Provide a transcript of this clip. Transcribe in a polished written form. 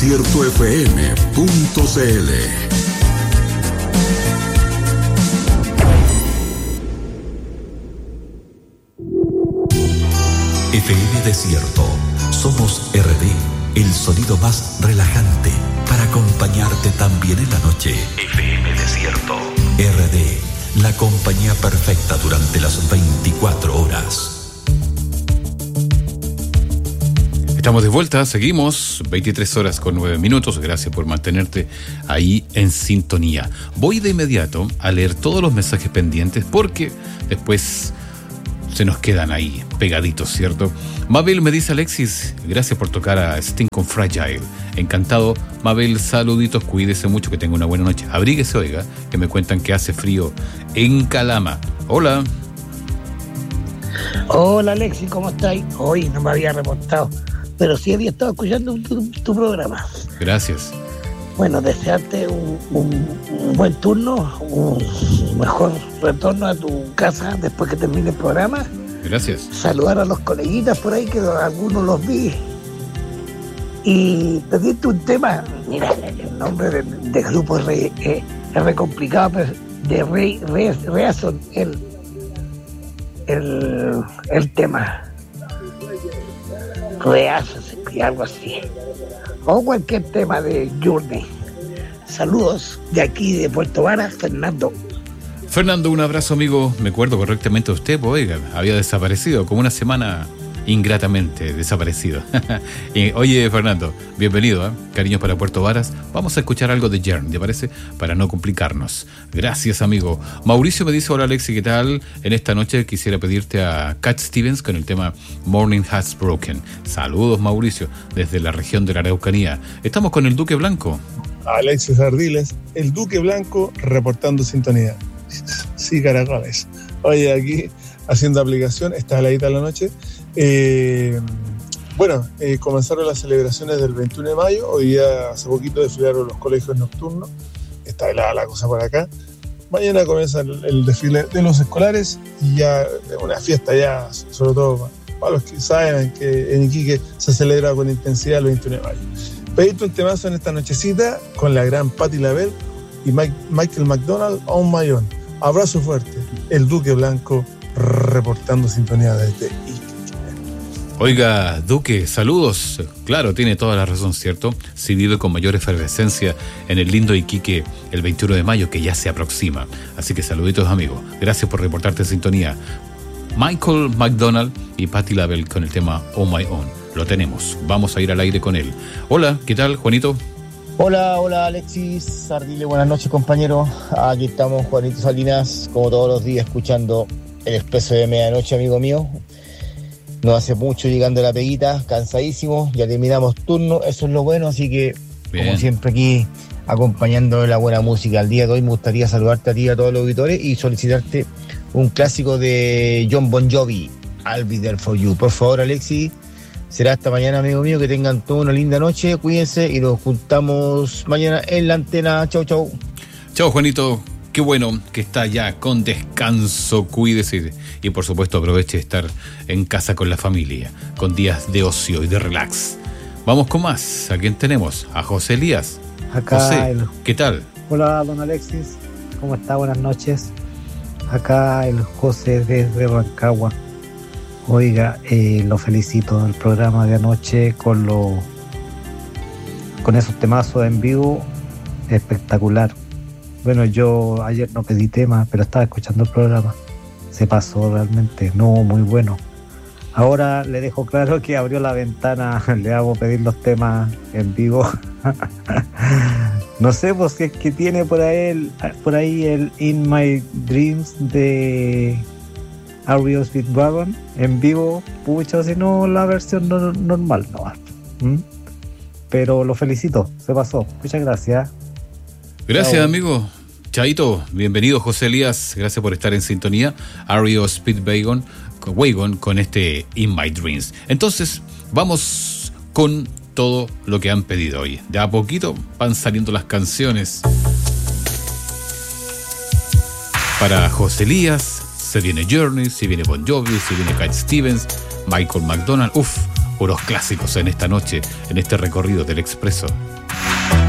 desiertofm.cl. FM Desierto. Somos RD, el sonido más relajante para acompañarte también en la noche. FM Desierto. RD, la compañía perfecta durante las 24 horas. Estamos de vuelta, seguimos 23 horas con 9 minutos. Gracias por mantenerte ahí en sintonía. Voy de inmediato a leer todos los mensajes pendientes porque después se nos quedan ahí pegaditos, ¿cierto? Mabel me dice: Alexis, gracias por tocar a Sting con Fragile. Encantado. Mabel, saluditos, cuídese mucho, que tenga una buena noche. Abríguese, oiga, que me cuentan que hace frío en Calama. Hola. Hola Alexis, ¿cómo estáis? Hoy no me había reportado, pero sí había estado escuchando tu programa. Gracias. Bueno, desearte un buen turno, un mejor retorno a tu casa después que termine el programa. Gracias. Saludar a los coleguitas por ahí, que algunos los vi. Y pedirte un tema. Mira, el nombre del grupo es re complicado, pero de Reason, el tema. Reason, algo así. O cualquier tema de Journey. Saludos de aquí de Puerto Varas, Fernando. Fernando, un abrazo, amigo. Me acuerdo correctamente de usted, pues, oiga, había desaparecido, como una semana ingratamente desaparecido. Oye, Fernando, bienvenido, ¿eh? Cariños para Puerto Varas. Vamos a escuchar algo de Journey, ¿te parece? Para no complicarnos. Gracias, amigo. Mauricio me dice: hola, Alexi, ¿qué tal? En esta noche quisiera pedirte a Cat Stevens con el tema Morning Has Broken. Saludos, Mauricio, desde la región de la Araucanía. Estamos con el Duque Blanco. Alexis Ardiles, el Duque Blanco, reportando sintonía. Sí, caracoles. Oye, aquí haciendo aplicación, está heladita la noche. Comenzaron las celebraciones del 21 de mayo. Hoy día, hace poquito, desfilaron los colegios nocturnos. Está helada la cosa por acá. Mañana comienza el desfile de los escolares y ya es una fiesta ya, sobre todo para los que saben que en Iquique se celebra con intensidad el 21 de mayo. Pediste un temazo en esta nochecita con la gran Patti LaBelle y Michael McDonald, On My Own. Abrazo fuerte. El Duque Blanco, reportando sintonía desde Iquique. Oiga, Duque, saludos. Claro, tiene toda la razón, ¿cierto? Si vive con mayor efervescencia en el lindo Iquique el 21 de mayo, que ya se aproxima. Así que saluditos, amigo. Gracias por reportarte en sintonía. Michael McDonald y Patti LaBelle con el tema On My Own. Lo tenemos. Vamos a ir al aire con él. Hola, ¿qué tal, Juanito? Hola Alexis Ardile, buenas noches, compañero. Aquí estamos, Juanito Salinas, como todos los días, escuchando el Expreso de Medianoche, amigo mío. No hace mucho llegando a la peguita, cansadísimo, ya terminamos turno, eso es lo bueno, así que, bien, como siempre aquí, acompañando la buena música. Al día de hoy me gustaría saludarte a ti y a todos los auditores y solicitarte un clásico de John Bon Jovi, I'll Be There For You. Por favor, Alexis, será hasta mañana, amigo mío, que tengan toda una linda noche, cuídense y nos juntamos mañana en la antena. Chau, chau. Chau, Juanito. Qué bueno que está ya con descanso, cuídese y por supuesto aproveche de estar en casa con la familia, con días de ocio y de relax. Vamos con más. ¿A quién tenemos? A José Elías. Acá José, ¿qué tal? Hola, don Alexis. ¿Cómo está? Buenas noches. Acá el José desde Rancagua. Oiga, lo felicito del programa de anoche con esos temazos en vivo. Espectacular. Bueno, yo ayer no pedí tema, pero estaba escuchando el programa. Se pasó realmente, no, muy bueno. Ahora le dejo claro que abrió la ventana, le hago pedir los temas en vivo. No sé, pues si es que tiene por ahí el In My Dreams de REO Speedwagon en vivo, pucha, si no la versión normal, no. Pero lo felicito, se pasó. Muchas gracias. Gracias, amigo. Chaito, bienvenido, José Elías. Gracias por estar en sintonía. REO Speedwagon con este In My Dreams. Entonces, vamos con todo lo que han pedido hoy. De a poquito van saliendo las canciones. Para José Elías, se viene Journey, se viene Bon Jovi, se viene Cat Stevens, Michael McDonald. puros clásicos en esta noche, en este recorrido del Expreso.